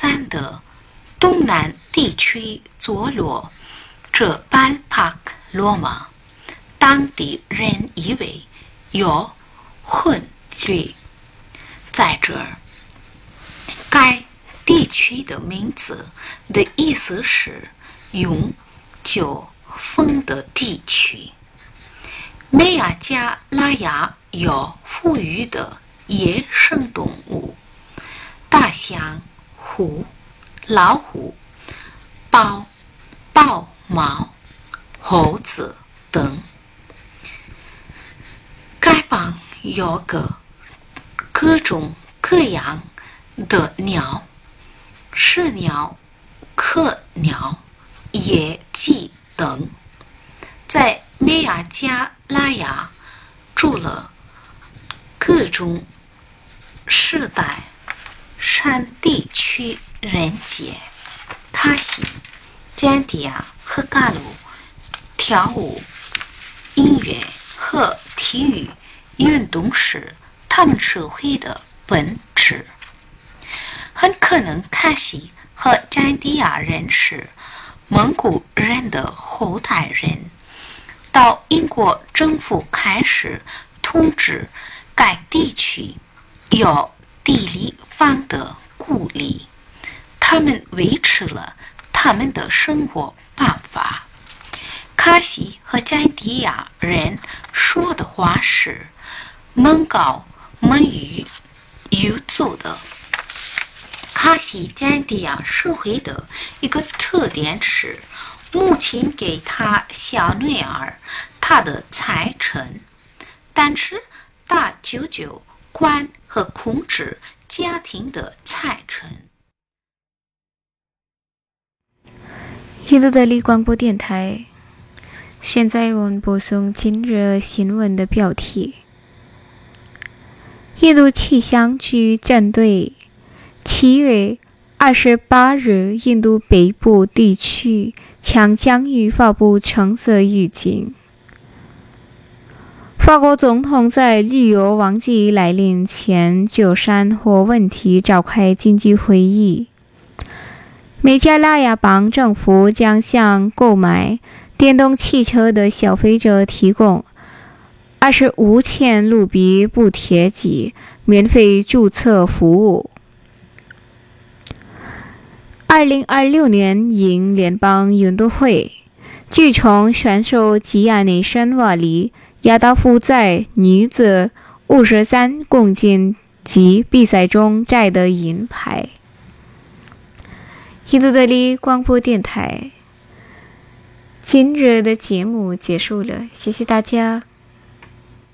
山的东南地区坐落这班帕克罗马，当地人以为有混律。在这儿，该地区的名字的意思是永久风的地区。美亚加拉雅有富裕的野生动物，大象、虎、老虎、豹、猫、猴子等。该邦有个各种各样的鸟，鸷鸟、柯鸟、野鸡等。在美亚加拉雅住了各种世代山地区人杰。卡西、詹迪亚和嘎鲁跳舞、音乐和体育运动是他们社会的本质。很可能卡西和詹迪亚人是蒙古人的后代人。到英国政府开始统治该地区，有地理方的鼓励，他们维持了他们的生活办法。卡西和詹迪亚人说的话是蒙高蒙语语族的。卡西詹迪亚社会的一个特点是，母亲给他小女儿他的财产，但是大舅舅管和控制家庭的财产。 印度德里广播电台，现在我们播送今日新闻的标题。印度气象局针对7月28日印度北部地区强降雨发布橙色预警。法国总统在旅游旺季来临前就山火问题召开紧急会议。美加拉雅邦政府将向购买电动汽车的消费者提供25千卢比补贴及免费注册服务。2026年英联邦运动会，举重选手吉亚内什瓦里亚达夫在女子53公斤级比赛中摘得银牌。印度德里广播电台，今日的节目结束了，谢谢大家。